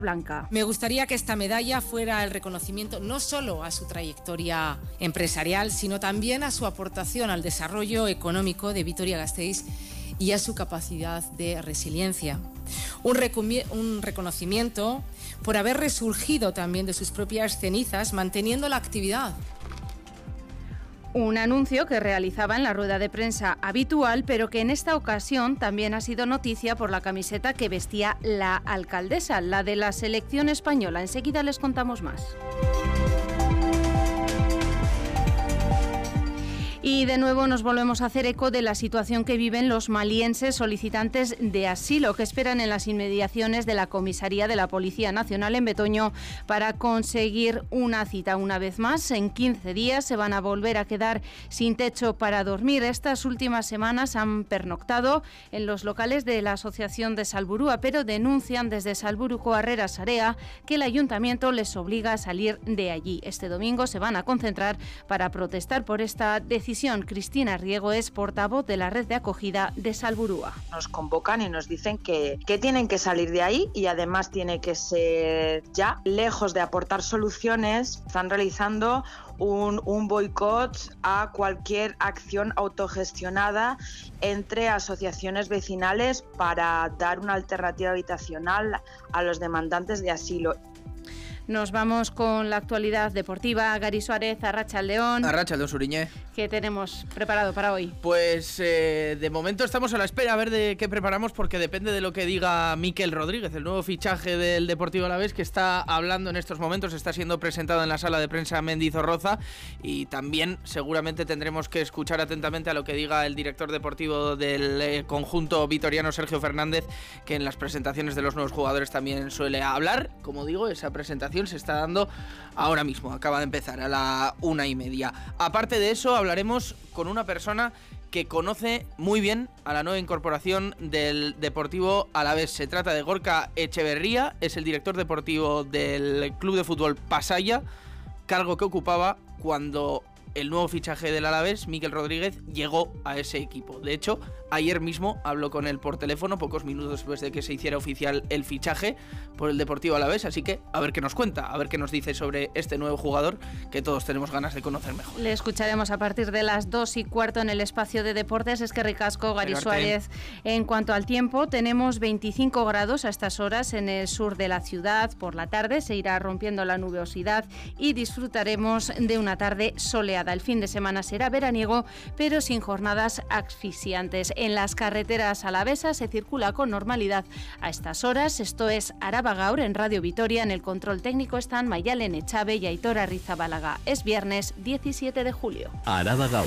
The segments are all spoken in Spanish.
Blanca. Me gustaría que esta medalla fuera el reconocimiento no solo a su trayectoria empresarial, sino también a su aportación al desarrollo económico de Vitoria-Gasteiz y a su capacidad de resiliencia. Un reconocimiento por haber resurgido también de sus propias cenizas, manteniendo la actividad. Un anuncio que realizaba en la rueda de prensa habitual, pero que en esta ocasión también ha sido noticia por la camiseta que vestía la alcaldesa, la de la selección española. Enseguida les contamos más. Y de nuevo nos volvemos a hacer eco de la situación que viven los malienses solicitantes de asilo que esperan en las inmediaciones de la comisaría de la Policía Nacional en Betoño para conseguir una cita. Una vez más, en 15 días se van a volver a quedar sin techo para dormir. Estas últimas semanas han pernoctado en los locales de la Asociación de Salburua, pero denuncian desde Salburuko Harrera Sarea que el ayuntamiento les obliga a salir de allí. Este domingo se van a concentrar para protestar por esta decisión. Cristina Riego es portavoz de la red de acogida de Salburua. Nos convocan y nos dicen que tienen que salir de ahí y además tiene que ser ya. Lejos de aportar soluciones, están realizando un boicot a cualquier acción autogestionada entre asociaciones vecinales para dar una alternativa habitacional a los demandantes de asilo. Nos vamos con la actualidad deportiva. Gary Suárez, Arratsaldeon. Arratsaldeon, Suriñé. ¿Qué tenemos preparado para hoy? Pues de momento estamos a la espera a ver de qué preparamos, porque depende de lo que diga Mikel Rodríguez, el nuevo fichaje del Deportivo Alavés, que está hablando en estos momentos, está siendo presentado en la sala de prensa Mendizorroza, y también seguramente tendremos que escuchar atentamente a lo que diga el director deportivo del conjunto vitoriano, Sergio Fernández, que en las presentaciones de los nuevos jugadores también suele hablar. Como digo, esa presentación se está dando ahora mismo, acaba de empezar a la 1:30. Aparte de eso, hablaremos con una persona que conoce muy bien a la nueva incorporación del Deportivo Alavés. Se trata de Gorka Echeverría, es el director deportivo del Club de Fútbol Pasaia, cargo que ocupaba cuando el nuevo fichaje del Alavés, Mikel Rodríguez, llegó a ese equipo. De hecho, ayer mismo habló con él por teléfono, pocos minutos después de que se hiciera oficial el fichaje por el Deportivo Alavés, así que a ver qué nos cuenta, a ver qué nos dice sobre este nuevo jugador que todos tenemos ganas de conocer mejor. Le escucharemos a partir de las 2:15 en el espacio de deportes. Es que ricasco, Gary Suárez. En cuanto al tiempo, tenemos 25 grados a estas horas en el sur de la ciudad. Por la tarde se irá rompiendo la nubosidad y disfrutaremos de una tarde soleada. El fin de semana será veraniego, pero sin jornadas asfixiantes. En las carreteras alavesas se circula con normalidad a estas horas. Esto es Araba Gaur en Radio Vitoria. En el control técnico están Mayalen Echave y Aitor Arrizabalaga. Es viernes 17 de julio. Araba Gaur.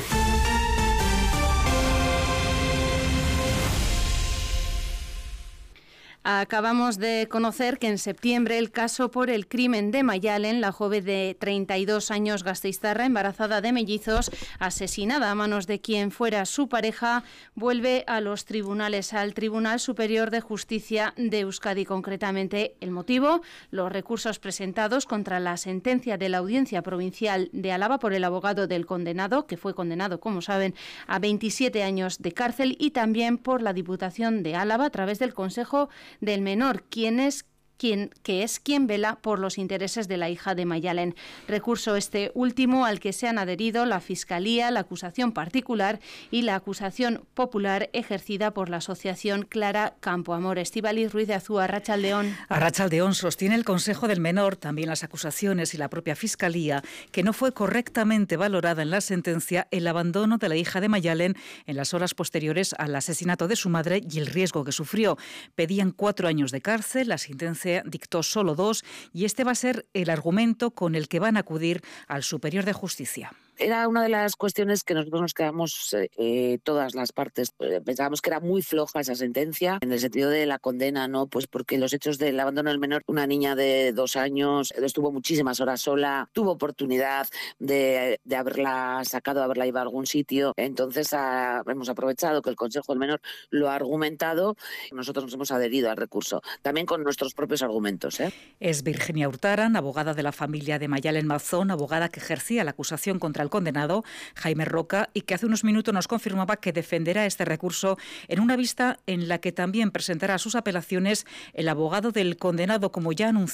Acabamos de conocer que en septiembre el caso por el crimen de Mayalen, la joven de 32 años gasteiztarra, embarazada de mellizos, asesinada a manos de quien fuera su pareja, vuelve a los tribunales, al Tribunal Superior de Justicia de Euskadi. Concretamente, el motivo, los recursos presentados contra la sentencia de la Audiencia Provincial de Álava por el abogado del condenado, que fue condenado, como saben, a 27 años de cárcel, y también por la Diputación de Álava a través del Consejo del Menor, que es quien vela por los intereses de la hija de Mayalen. Recurso este último al que se han adherido la Fiscalía, la acusación particular y la acusación popular ejercida por la asociación Clara Campoamor. Estíbaliz Ruiz de Azúa, Arratsaldeon. Arratsaldeon, sostiene el Consejo del Menor, también las acusaciones y la propia Fiscalía, que no fue correctamente valorada en la sentencia el abandono de la hija de Mayalen en las horas posteriores al asesinato de su madre y el riesgo que sufrió. Pedían 4 años de cárcel, la sentencia dictó solo 2, y este va a ser el argumento con el que van a acudir al Superior de Justicia. Era una de las cuestiones que nosotros nos quedamos todas las partes. Pensábamos que era muy floja esa sentencia, en el sentido de la condena, ¿no? Pues porque los hechos del abandono del menor, una niña de 2 años, estuvo muchísimas horas sola, tuvo oportunidad de haberla sacado, haberla llevado a algún sitio. Entonces hemos aprovechado que el Consejo del Menor lo ha argumentado. Nosotros nos hemos adherido al recurso, también con nuestros propios argumentos. Es Virginia Hurtaran, abogada de la familia de Mayalen Mazón, abogada que ejercía la acusación contra al condenado, Jaime Roca, y que hace unos minutos nos confirmaba que defenderá este recurso en una vista en la que también presentará sus apelaciones el abogado del condenado, como ya anunció